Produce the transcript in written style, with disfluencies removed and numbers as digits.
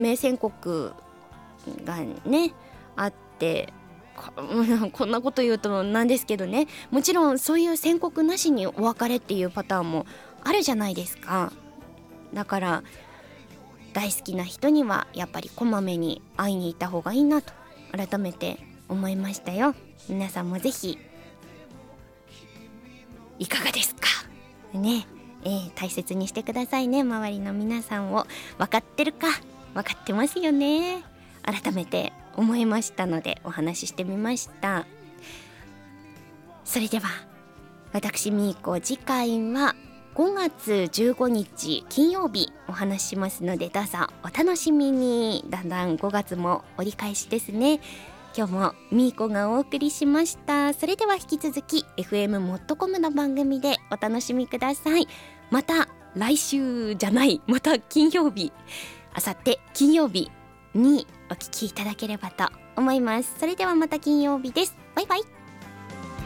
名宣告がねあって、こんなこと言うとなんですけどね、もちろんそういう宣告なしにお別れっていうパターンもあるじゃないですか。だから大好きな人にはやっぱりこまめに会いに行った方がいいなと改めて思いましたよ。皆さんもぜひいかがですかね。大切にしてくださいね、周りの皆さんを。分かってるか、分かってますよね。改めて思いましたのでお話ししてみました。それでは私みーこ、次回は5月15日金曜日お話ししますので、どうぞお楽しみに。だんだん5月も折り返しですね。今日もみーこがお送りしました。それでは引き続き FM もっとコムの番組でお楽しみください。また来週じゃない、また金曜日、あさって金曜日にお聞きいただければと思います。それではまた金曜日です。バイバイ。